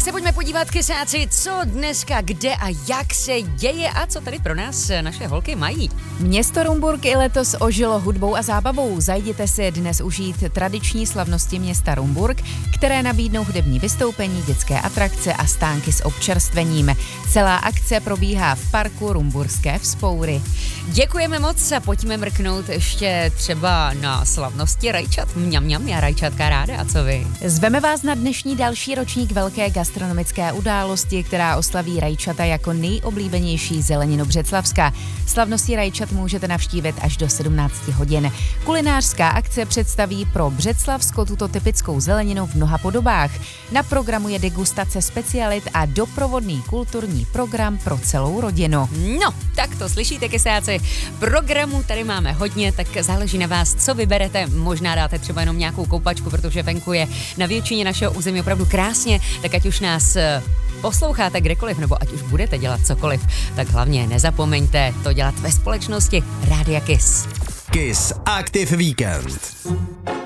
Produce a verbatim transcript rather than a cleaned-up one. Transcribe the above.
se pojďme podívat, kysáci, co dneska, kde a jak se děje a co tady pro nás naše holky mají. Město Rumburk i letos ožilo hudbou a zábavou. Zajděte si dnes užít tradiční slavnosti města Rumburk, které nabídnou hudební vystoupení, dětské atrakce a stánky s občerstvením. Celá akce probíhá v parku Rumburské Vzpoury. Děkujeme moc a pojďme mrknout ještě třeba na slavnosti rajčat. Mňam, mňam, já rajčatka ráda, a co vy? Zveme vás na dnešní další ročník velké gastronomické události, která oslaví rajčata jako nejoblíbenější zeleninu Břeclavska. Slavnosti rajčat můžete navštívit až do sedmnáct hodin. Kulinářská akce představí pro Břeclavsko tuto typickou zeleninu v mnoha podobách. Na programu je degustace specialit a doprovodný kulturní program pro celou rodinu. No, tak to slyšíte, kysáci. Programu tady máme hodně, tak záleží na vás, co vyberete. Možná dáte třeba jenom nějakou koupačku, protože venku je na většině našeho území opravdu krásně, tak ať už nás posloucháte kdekoliv, nebo ať už budete dělat cokoliv, tak hlavně nezapomeňte to dělat ve společnosti Rádia Kiss. Kiss Active Weekend.